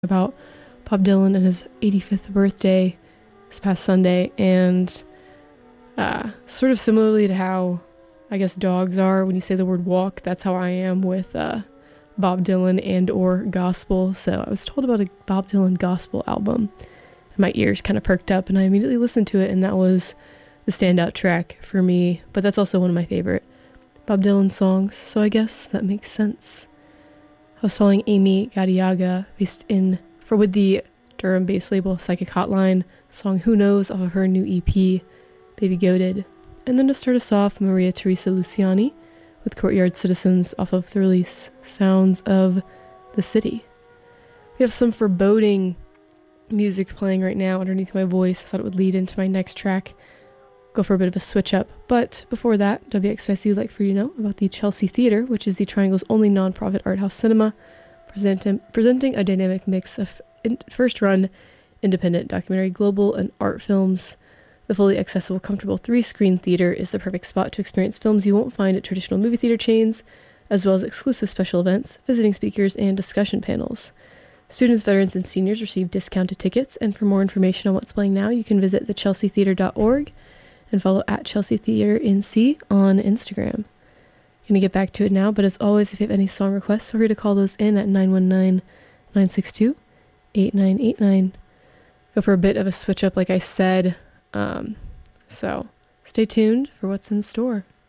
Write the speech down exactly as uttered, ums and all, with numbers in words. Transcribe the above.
about Bob Dylan and his eighty-fifth birthday this past Sunday, and uh, sort of similarly to how I guess dogs are when you say the word walk, that's how I am with uh, Bob Dylan and or gospel. So I was told about a Bob Dylan gospel album, and my ears kind of perked up, and I immediately listened to it, and that was the standout track for me. But that's also one of my favorite Bob Dylan songs, so I guess that makes sense. I was following Amy Gadiaga, based in for with the Durham-based label Psychic Hotline, the song Who Knows off of her new E P, Baby Goated. And then to start us off, Maria Teresa Luciani with Courtyard Citizens off of the release Sounds of the City. We have some foreboding music playing right now underneath my voice. I thought it would lead into my next track. Go for a bit of a switch up. But before that, W X Y C would like for you to know about the Chelsea Theatre, which is the Triangle's only nonprofit art house cinema, present, presenting a dynamic mix of in, first-run independent documentary, global, and art films. The fully accessible, comfortable three-screen theater is the perfect spot to experience films you won't find at traditional movie theater chains, as well as exclusive special events, visiting speakers, and discussion panels. Students, veterans, and seniors receive discounted tickets, and for more information on what's playing now, you can visit the chelsea theatre dot org and follow at Chelsea Theatre N C on Instagram. Gonna get back to it now, but as always, if you have any song requests, feel free to call those in at nine one nine, nine six two, eight nine eight nine. Go for a bit of a switch up, like I said. Um, so stay tuned for what's in store.